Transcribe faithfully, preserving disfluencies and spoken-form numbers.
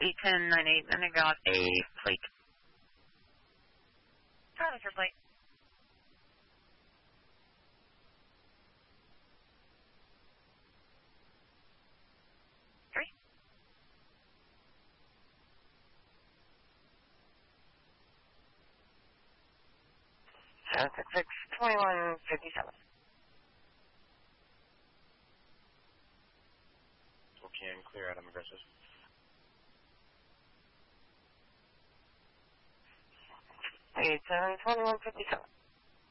eight ten nine eight, and I got a plate. Try this your plate. Three. Seven six six twenty one fifty seven. Okay, I'm clear out. I'm aggressive. Eight seven twenty one fifty seven.